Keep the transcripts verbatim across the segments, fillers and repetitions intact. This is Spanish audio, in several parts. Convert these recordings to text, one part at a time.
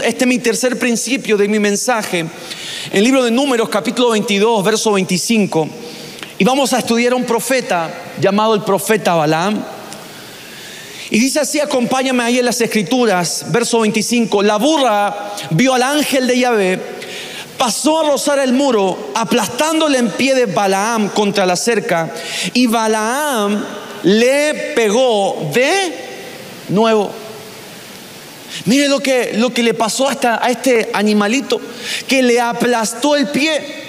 este es mi tercer principio de mi mensaje, en el libro de Números, capítulo veintidós, verso veinticinco. Y vamos a estudiar a un profeta llamado el profeta Balaam. Y dice así, acompáñame ahí en las escrituras, verso veinticinco. La burra vio al ángel de Yahvé, pasó a rozar el muro, aplastándole en pie de Balaam contra la cerca, y Balaam le pegó de nuevo. Mire lo que, lo que le pasó hasta a este animalito, que le aplastó el pie.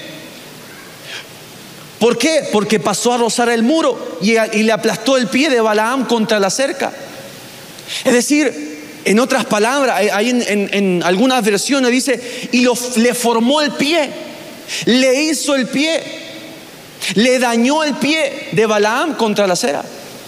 ¿Por qué? Porque pasó a rozar el muro y, y le aplastó el pie de Balaam contra la cerca. Es decir, en otras palabras, hay en, en, en algunas versiones dice, y lo, le formó el pie, le hizo el pie, le dañó el pie de Balaam contra la acera.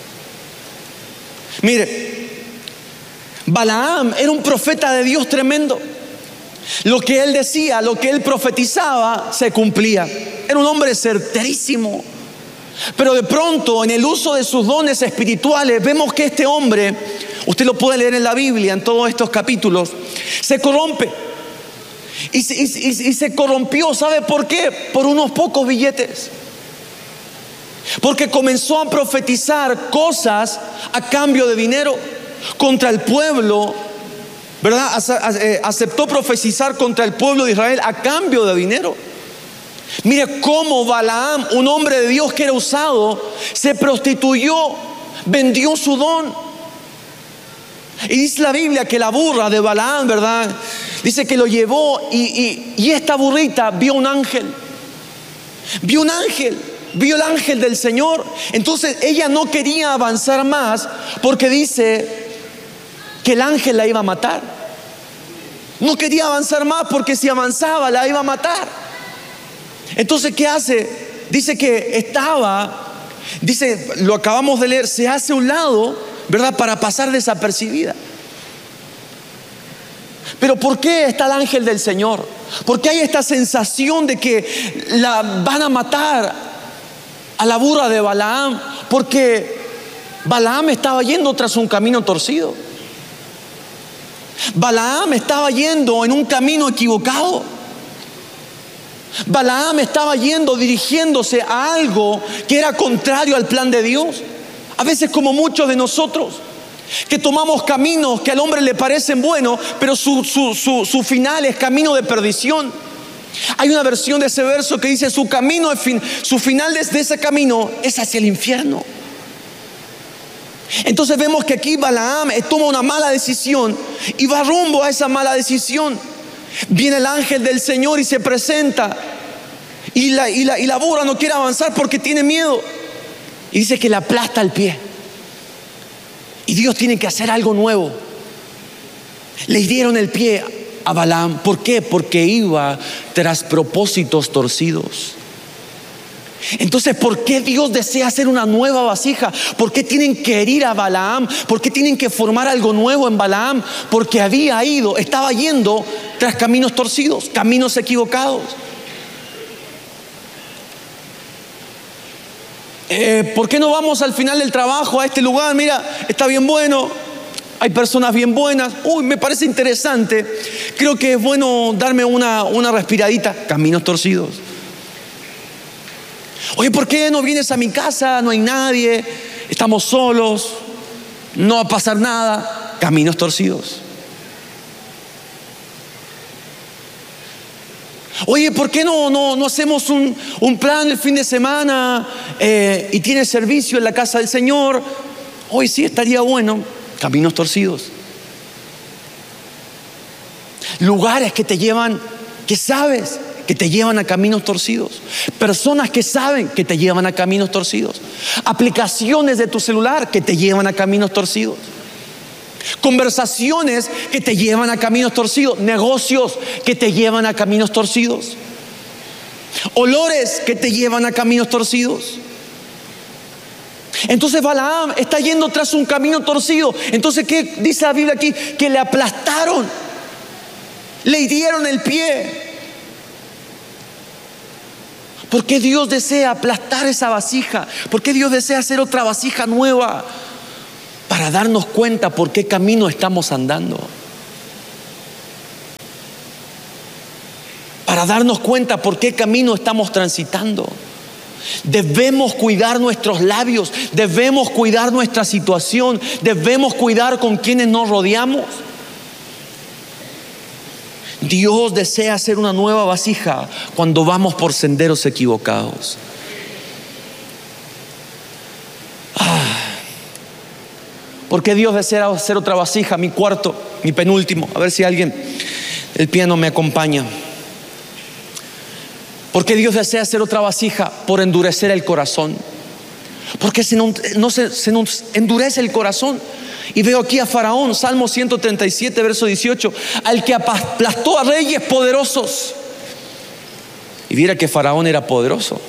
Mire, Balaam era un profeta de Dios tremendo. Lo que él decía, lo que él profetizaba, se cumplía. Era un hombre certerísimo. Pero de pronto, en el uso de sus dones espirituales, vemos que este hombre, usted lo puede leer en la Biblia, en todos estos capítulos, se corrompe. Y, y, y, y se corrompió, ¿sabe por qué? Por unos pocos billetes. Porque comenzó a profetizar cosas a cambio de dinero contra el pueblo, ¿verdad? Aceptó profetizar contra el pueblo de Israel a cambio de dinero. Mire cómo Balaam, un hombre de Dios que era usado, se prostituyó, vendió su don. Y dice la Biblia que la burra de Balaam, ¿verdad? Dice que lo llevó y, y, y esta burrita vio un ángel. Vio un ángel, vio el ángel del Señor. Entonces ella no quería avanzar más porque dice que el ángel la iba a matar. No quería avanzar más porque si avanzaba la iba a matar. Entonces, ¿qué hace? Dice que estaba, dice, lo acabamos de leer, se hace a un lado, ¿verdad? Para pasar desapercibida. Pero ¿por qué está el ángel del Señor? ¿Por qué hay esta sensación de que la van a matar a la burra de Balaam? Porque Balaam estaba yendo tras un camino torcido. Balaam estaba yendo en un camino equivocado. Balaam estaba yendo, dirigiéndose a algo que era contrario al plan de Dios. A veces, como muchos de nosotros, que tomamos caminos que al hombre le parecen buenos, pero su, su, su, su final es camino de perdición. Hay una versión de ese verso que dice, su camino, su final de ese camino es hacia el infierno. Entonces vemos que aquí Balaam toma una mala decisión y va rumbo a esa mala decisión. Viene el ángel del Señor y se presenta, y la, y, la, y la burra no quiere avanzar porque tiene miedo, y dice que le aplasta el pie. Y Dios tiene que hacer algo nuevo. Le dieron el pie a Balaam. ¿Por qué? Porque iba tras propósitos torcidos. Entonces, ¿por qué Dios desea hacer una nueva vasija? ¿Por qué tienen que herir a Balaam? ¿Por qué tienen que formar algo nuevo en Balaam? Porque había ido, estaba yendo tras caminos torcidos, caminos equivocados. Eh, ¿Por qué no vamos al final del trabajo a este lugar? Mira, está bien bueno, hay personas bien buenas. Uy, me parece interesante. Creo que es bueno darme una, una respiradita. Caminos torcidos. Oye, ¿por qué no vienes a mi casa? No hay nadie, estamos solos, no va a pasar nada. Caminos torcidos. Oye, ¿por qué no, no, no hacemos un, un plan el fin de semana eh, y tienes servicio en la casa del Señor? Hoy sí estaría bueno. Caminos torcidos. Lugares que te llevan, que sabes que te llevan a caminos torcidos. Personas que saben que te llevan a caminos torcidos. Aplicaciones de tu celular que te llevan a caminos torcidos. Conversaciones que te llevan a caminos torcidos. Negocios que te llevan a caminos torcidos. Olores que te llevan a caminos torcidos. Entonces Balaam está yendo tras un camino torcido. Entonces, ¿qué dice la Biblia aquí? Que le aplastaron, le hirieron el pie. ¿Por qué Dios desea aplastar esa vasija? ¿Por qué Dios desea hacer otra vasija nueva? Para darnos cuenta por qué camino estamos andando. para darnos cuenta por qué camino estamos transitando. Debemos cuidar nuestros labios, debemos cuidar nuestra situación, debemos cuidar con quienes nos rodeamos. Dios desea hacer una nueva vasija cuando vamos por senderos equivocados. Ah, ¿por qué Dios desea hacer otra vasija? Mi cuarto, mi penúltimo. A ver si alguien del piano me acompaña. ¿Por qué Dios desea hacer otra vasija? Por endurecer el corazón. Porque se no, no se, se nos endurece el corazón. Y veo aquí a Faraón, Salmo ciento treinta y siete, verso dieciocho, al que aplastó a reyes poderosos. Y viera que Faraón era poderoso,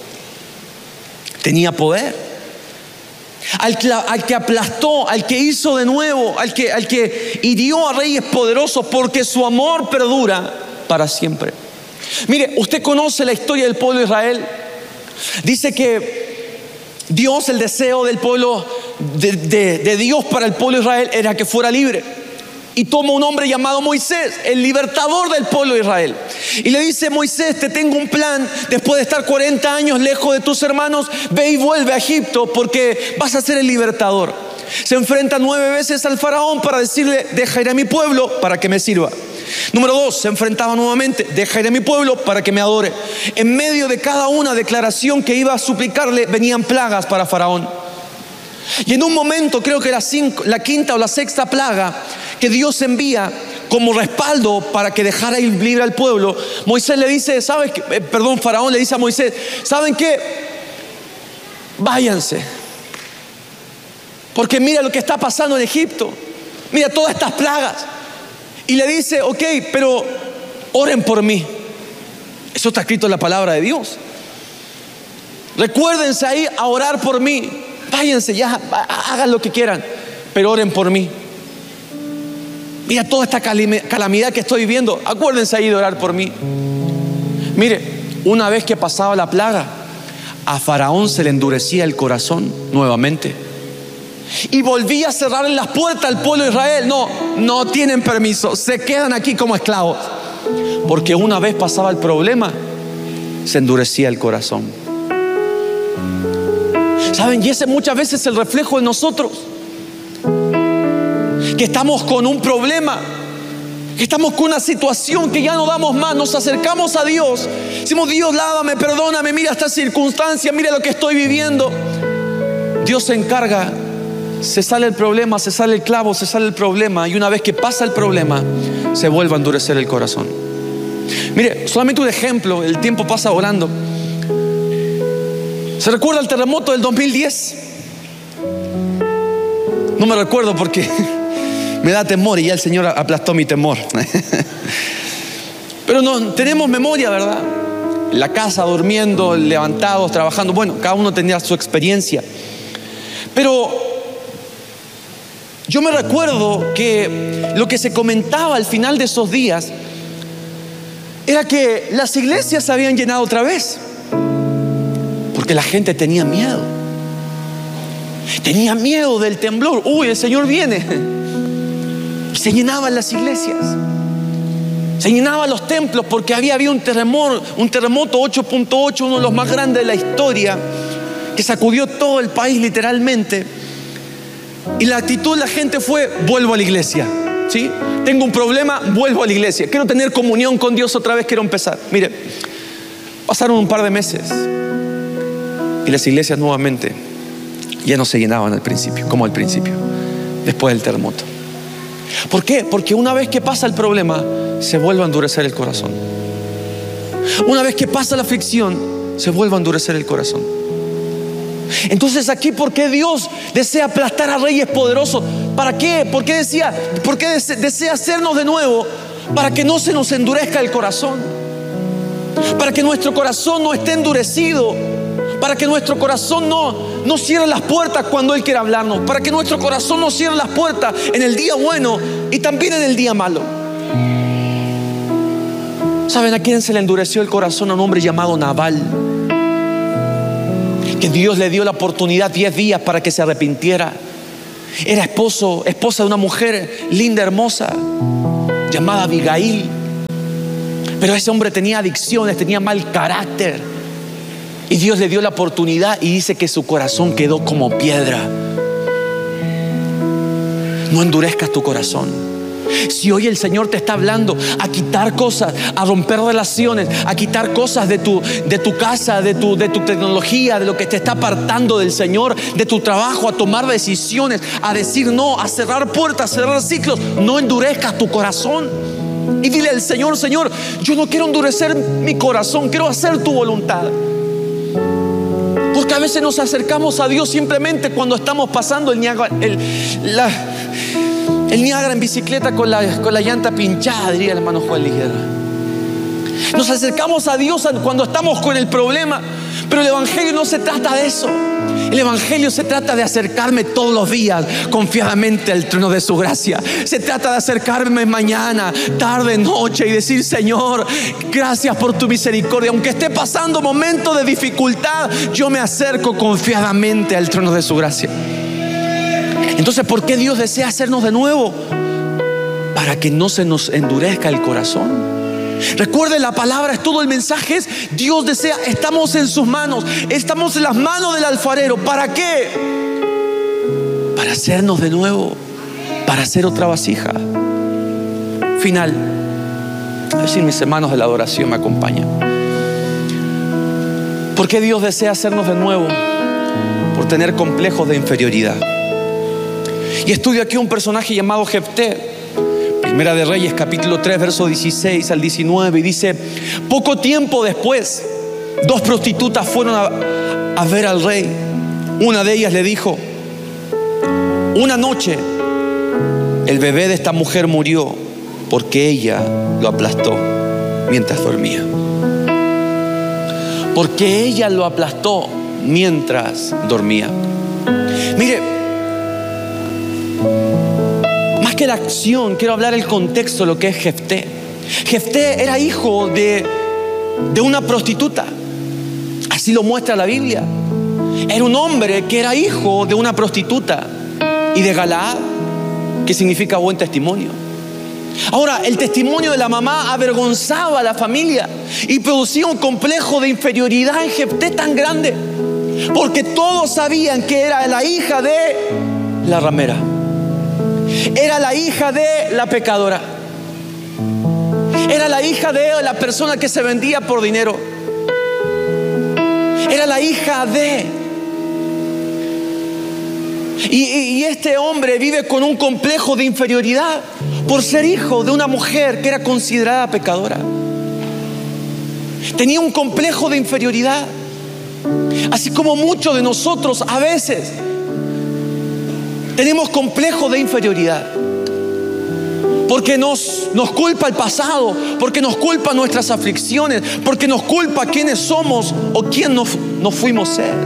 tenía poder. Al que, al que aplastó, al que hizo de nuevo, al que, al que hirió a reyes poderosos, porque su amor perdura para siempre. Mire, usted conoce la historia del pueblo de Israel. Dice que Dios, el deseo del pueblo de, de, de Dios para el pueblo de Israel era que fuera libre. Y toma un hombre llamado Moisés, el libertador del pueblo de Israel, y le dice: Moisés, te tengo un plan. Después de estar cuarenta años lejos de tus hermanos, ve y vuelve a Egipto, porque vas a ser el libertador. Se enfrenta nueve veces al faraón para decirle: deja ir a mi pueblo para que me sirva. Número dos, se enfrentaba nuevamente: deja ir a mi pueblo para que me adore. En medio de cada una declaración que iba a suplicarle, venían plagas para Faraón. Y en un momento, creo que la, cinco, la quinta o la sexta plaga que Dios envía como respaldo para que dejara ir libre al pueblo, Moisés le dice, ¿sabes qué? Eh, perdón, Faraón le dice a Moisés: ¿saben qué? Váyanse, porque mira lo que está pasando en Egipto, mira todas estas plagas. Y le dice: ok, pero oren por mí. Eso está escrito en la palabra de Dios. Recuérdense ahí a orar por mí. Váyanse ya, hagan lo que quieran, pero oren por mí. Mira toda esta calamidad que estoy viviendo, acuérdense ahí de orar por mí. Mire, una vez que pasaba la plaga, a Faraón se le endurecía el corazón nuevamente y volvía a cerrarle las puertas al pueblo de Israel. No, no tienen permiso, se quedan aquí como esclavos. Porque una vez pasaba el problema, se endurecía el corazón. ¿Saben? Y ese muchas veces es el reflejo de nosotros, que estamos con un problema, que estamos con una situación que ya no damos más. Nos acercamos a Dios, decimos: Dios, lávame, perdóname, mira esta circunstancia, mira lo que estoy viviendo. Dios se encarga, se sale el problema, se sale el clavo, se sale el problema, y una vez que pasa el problema, se vuelve a endurecer el corazón. Mire, solamente un ejemplo, el tiempo pasa volando. ¿Se recuerda el terremoto del dos mil diez? No me recuerdo porque me da temor y ya el Señor aplastó mi temor. Pero no, tenemos memoria, ¿verdad? En la casa, durmiendo, levantados, trabajando. Bueno, cada uno tenía su experiencia. Pero yo me recuerdo que lo que se comentaba al final de esos días era que las iglesias se habían llenado otra vez, porque la gente tenía miedo. Tenía miedo del temblor. Uy, el Señor viene. Y se llenaban las iglesias, se llenaban los templos, porque había habido un terremoto, un terremoto ocho punto ocho, uno de los más grandes de la historia, que sacudió todo el país literalmente. Y la actitud de la gente fue: vuelvo a la iglesia. ¿Sí? Tengo un problema, vuelvo a la iglesia. Quiero tener comunión con Dios otra vez, quiero empezar. Mire, pasaron un par de meses y las iglesias nuevamente ya no se llenaban al principio, como al principio, después del terremoto. ¿Por qué? Porque una vez que pasa el problema, se vuelve a endurecer el corazón. Una vez que pasa la aflicción, se vuelve a endurecer el corazón. Entonces aquí, ¿por qué Dios desea aplastar a reyes poderosos? ¿Para qué? ¿Por qué decía? ¿Por qué desea hacernos de nuevo? Para que no se nos endurezca el corazón, para que nuestro corazón no esté endurecido, para que nuestro corazón no, no cierre las puertas cuando Él quiere hablarnos, para que nuestro corazón no cierre las puertas en el día bueno y también en el día malo. ¿Saben a quién se le endureció el corazón? A un hombre llamado Nabal, que Dios le dio la oportunidad diez días para que se arrepintiera. Era esposo, esposa de una mujer linda, hermosa, llamada Abigail. Pero ese hombre tenía adicciones, tenía mal carácter. Y Dios le dio la oportunidad y dice que su corazón quedó como piedra. No endurezcas tu corazón. Si hoy el Señor te está hablando a quitar cosas, a romper relaciones, a quitar cosas de tu, de tu casa, de tu, de tu tecnología, de lo que te está apartando del Señor, de tu trabajo, a tomar decisiones, a decir no, a cerrar puertas, a cerrar ciclos, no endurezcas tu corazón. Y dile al Señor: Señor, yo no quiero endurecer mi corazón, quiero hacer tu voluntad. Porque a veces nos acercamos a Dios simplemente cuando estamos pasando el Niágara, el, la, el Niágara en bicicleta con la, con la llanta pinchada, diría el hermano Juan Ligera. Nos acercamos a Dios cuando estamos con el problema. Pero el Evangelio no se trata de eso. El Evangelio se trata de acercarme todos los días confiadamente al trono de su gracia. Se trata de acercarme mañana, tarde, noche y decir: Señor, gracias por tu misericordia. Aunque esté pasando momentos de dificultad, yo me acerco confiadamente al trono de su gracia. Entonces, ¿por qué Dios desea hacernos de nuevo? Para que no se nos endurezca el corazón. Recuerden, la palabra es todo, el mensaje es: Dios desea, estamos en sus manos, estamos en las manos del alfarero. ¿Para qué? Para hacernos de nuevo, para hacer otra vasija. Final. A ver si mis hermanos de la adoración me acompañan. ¿Por qué Dios desea hacernos de nuevo? Por tener complejos de inferioridad. Y estudio aquí un personaje llamado Jefté. Primera de Reyes, capítulo tres, verso dieciséis al diecinueve, y dice: poco tiempo después, dos prostitutas fueron a, a ver al rey. Una de ellas le dijo: una noche el bebé de esta mujer murió porque ella lo aplastó mientras dormía. Porque ella lo aplastó mientras dormía. Mire, que la acción, quiero hablar el contexto de lo que es Jefté. Jefté era hijo de, de una prostituta. Así lo muestra la Biblia. Era un hombre que era hijo de una prostituta y de Galaad, que significa buen testimonio. Ahora, el testimonio de la mamá avergonzaba a la familia y producía un complejo de inferioridad en Jefté tan grande, porque todos sabían que era la hija de la ramera. Era la hija de la pecadora. Era la hija de la persona que se vendía por dinero. Era la hija de... Y, y este hombre vive con un complejo de inferioridad por ser hijo de una mujer que era considerada pecadora. Tenía un complejo de inferioridad. Así como muchos de nosotros a veces tenemos complejo de inferioridad, porque nos, nos culpa el pasado, porque nos culpa nuestras aflicciones, porque nos culpa quiénes somos o quién nos, nos fuimos a ser.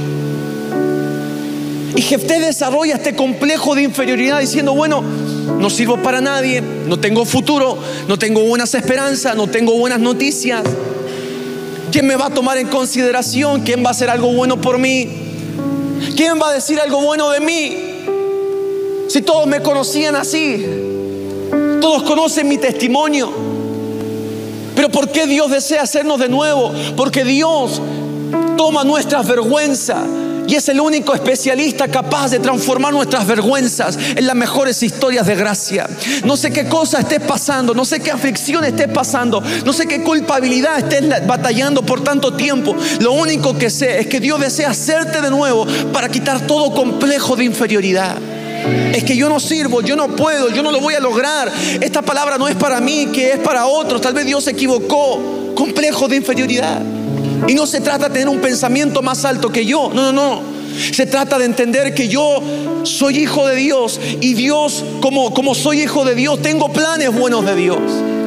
Y Jefté desarrolla este complejo de inferioridad diciendo: bueno, no sirvo para nadie, no tengo futuro, no tengo buenas esperanzas, no tengo buenas noticias. ¿Quién me va a tomar en consideración? ¿Quién va a hacer algo bueno por mí? ¿Quién va a decir algo bueno de mí? Si todos me conocían así, todos conocen mi testimonio. Pero ¿por qué Dios desea hacernos de nuevo? Porque Dios toma nuestras vergüenzas y es el único especialista capaz de transformar nuestras vergüenzas en las mejores historias de gracia. No sé qué cosa estés pasando, no sé qué aflicción estés pasando, no sé qué culpabilidad estés batallando por tanto tiempo. Lo único que sé es que Dios desea hacerte de nuevo para quitar todo complejo de inferioridad. Es que yo no sirvo, yo no puedo, yo no lo voy a lograr. Esta palabra no es para mí, que es para otros. Tal vez Dios se equivocó. Complejo de inferioridad. Y no se trata de tener un pensamiento más alto que yo. No, no, no. Se trata de entender que yo soy hijo de Dios. Y Dios, como, como soy hijo de Dios, tengo planes buenos de Dios.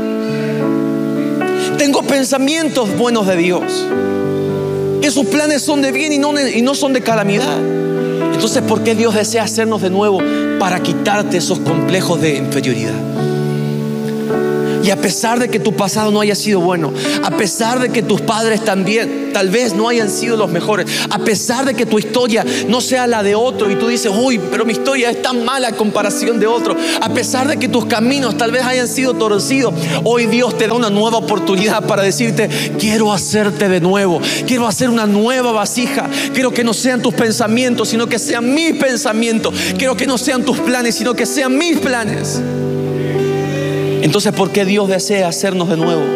Tengo pensamientos buenos de Dios. Que sus planes son de bien y no, y no son de calamidad. Entonces, ¿por qué Dios desea hacernos de nuevo? Para quitarte esos complejos de inferioridad. Y a pesar de que tu pasado no haya sido bueno, a pesar de que tus padres también tal vez no hayan sido los mejores, a pesar de que tu historia no sea la de otro y tú dices, uy, pero mi historia es tan mala en comparación de otro, a pesar de que tus caminos tal vez hayan sido torcidos, hoy Dios te da una nueva oportunidad para decirte, quiero hacerte de nuevo, quiero hacer una nueva vasija. Quiero que no sean tus pensamientos, sino que sean mis pensamientos. Quiero que no sean tus planes, sino que sean mis planes. Entonces, ¿por qué Dios desea hacernos de nuevo?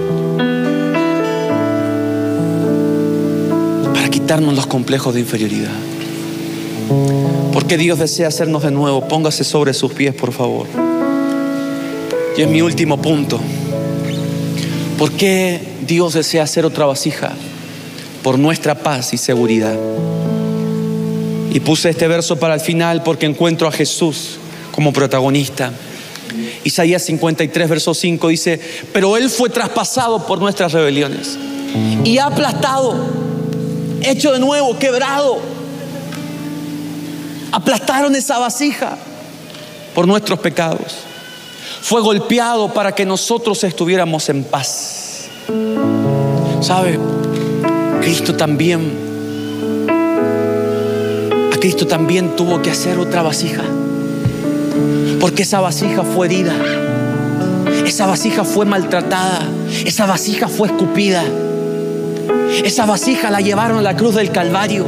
Para quitarnos los complejos de inferioridad. ¿Por qué Dios desea hacernos de nuevo? Póngase sobre sus pies, por favor. Y es mi último punto. ¿Por qué Dios desea hacer otra vasija? Por nuestra paz y seguridad. Y puse este verso para el final porque encuentro a Jesús como protagonista. Isaías cincuenta y tres, verso cinco dice, pero Él fue traspasado por nuestras rebeliones y aplastado, hecho de nuevo, quebrado. Aplastaron esa vasija por nuestros pecados. Fue golpeado para que nosotros estuviéramos en paz. ¿Sabe? Cristo también, a Cristo también tuvo que hacer otra vasija. Porque esa vasija fue herida, esa vasija fue maltratada, esa vasija fue escupida, esa vasija la llevaron a la cruz del Calvario.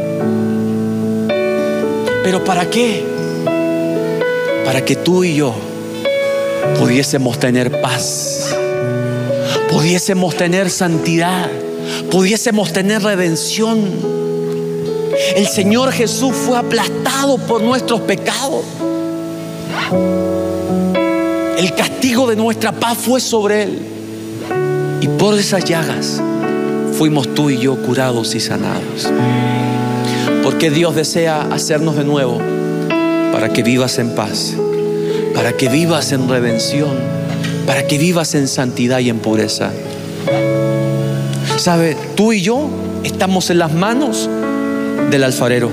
¿Pero para qué? Para que tú y yo pudiésemos tener paz, pudiésemos tener santidad, pudiésemos tener redención. El Señor Jesús fue aplastado por nuestros pecados. El castigo de nuestra paz fue sobre Él, y por esas llagas fuimos tú y yo curados y sanados. Porque Dios desea hacernos de nuevo para que vivas en paz, para que vivas en redención, para que vivas en santidad y en pureza. ¿Sabe? Tú y yo estamos en las manos del alfarero.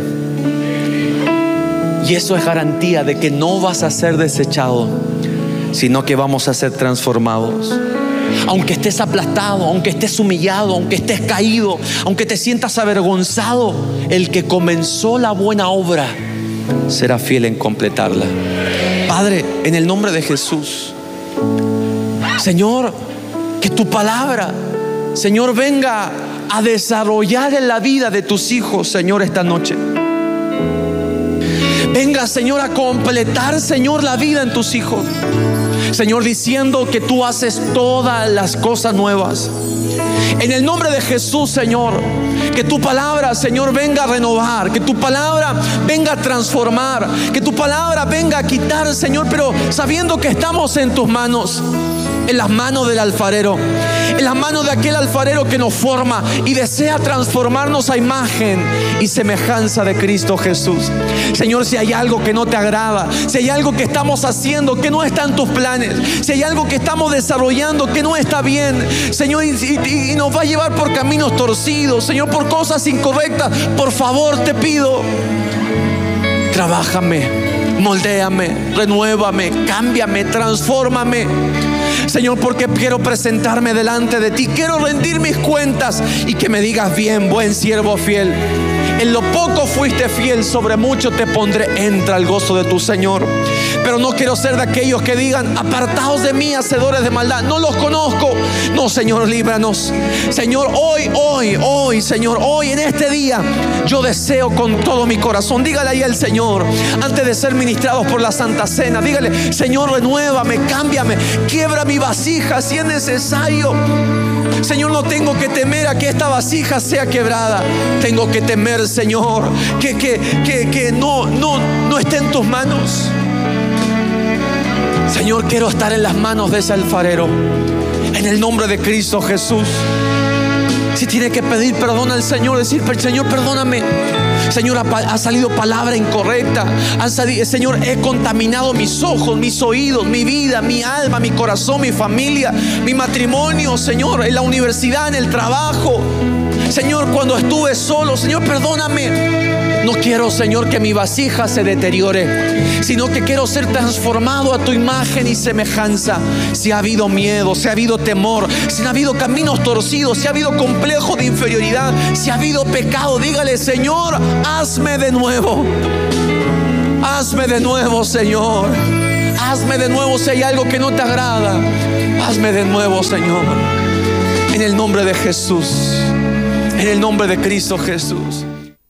Y eso es garantía de que no vas a ser desechado, sino que vamos a ser transformados. Aunque estés aplastado, aunque estés humillado, aunque estés caído, aunque te sientas avergonzado, el que comenzó la buena obra será fiel en completarla. Padre, en el nombre de Jesús, Señor, que tu palabra, Señor, venga a desarrollar en la vida de tus hijos, Señor, esta noche. Venga, Señor, a completar, Señor, la vida en tus hijos. Señor, diciendo que tú haces todas las cosas nuevas. En el nombre de Jesús, Señor, que tu palabra, Señor, venga a renovar, que tu palabra venga a transformar, que tu palabra venga a quitar, Señor, pero sabiendo que estamos en tus manos, en las manos del alfarero, en las manos de aquel alfarero que nos forma y desea transformarnos a imagen y semejanza de Cristo Jesús. Señor, si hay algo que no te agrada, si hay algo que estamos haciendo que no está en tus planes, si hay algo que estamos desarrollando que no está bien, Señor, y, y, y nos va a llevar por caminos torcidos, Señor, por cosas incorrectas, por favor te pido, trabájame, moldéame, renuévame, cámbiame, transfórmame, Señor, porque quiero presentarme delante de ti, quiero rendir mis cuentas y que me digas, bien, buen siervo fiel, en lo poco fuiste fiel, sobre mucho te pondré, entra al gozo de tu Señor. Pero no quiero ser de aquellos que digan, apartaos de mí, hacedores de maldad, no los conozco. No, Señor, líbranos. Señor, hoy, hoy, hoy, Señor, hoy en este día yo deseo con todo mi corazón, dígale ahí al Señor, antes de ser ministrados por la Santa Cena, dígale, Señor, renuévame, cámbiame, quiebra mi vasija si es necesario. Señor, no tengo que temer a que esta vasija sea quebrada. Tengo que temer, Señor, que, que, que, que no, no, no esté en tus manos. Señor, quiero estar en las manos de ese alfarero, en el nombre de Cristo Jesús. Si tiene que pedir perdón al Señor, decir, Señor, perdóname. Señor, ha salido palabra incorrecta. Han salido, Señor, he contaminado mis ojos, mis oídos, mi vida, mi alma, mi corazón, mi familia, mi matrimonio, Señor, en la universidad, en el trabajo. Señor, cuando estuve solo, Señor, perdóname. No quiero, Señor, que mi vasija se deteriore, sino que quiero ser transformado a tu imagen y semejanza. Si ha habido miedo, si ha habido temor, si ha habido caminos torcidos, si ha habido complejo de inferioridad, si ha habido pecado, dígale: Señor, hazme de nuevo. Hazme de nuevo, Señor. Hazme de nuevo si hay algo que no te agrada. Hazme de nuevo, Señor. En el nombre de Jesús. En el nombre de Cristo Jesús.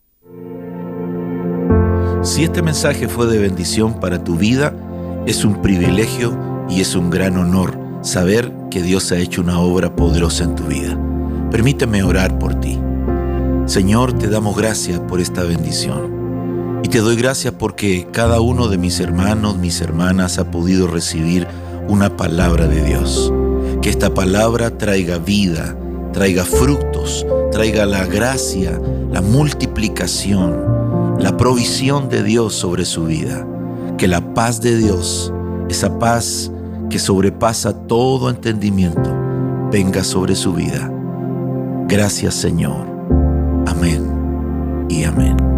Si este mensaje fue de bendición para tu vida, es un privilegio y es un gran honor saber que Dios ha hecho una obra poderosa en tu vida. Permíteme orar por ti. Señor, te damos gracias por esta bendición. Y te doy gracias porque cada uno de mis hermanos, mis hermanas ha podido recibir una palabra de Dios. Que esta palabra traiga vida, traiga frutos, traiga la gracia, la multiplicación, la provisión de Dios sobre su vida. Que la paz de Dios, esa paz que sobrepasa todo entendimiento, venga sobre su vida. Gracias, Señor. Amén y amén.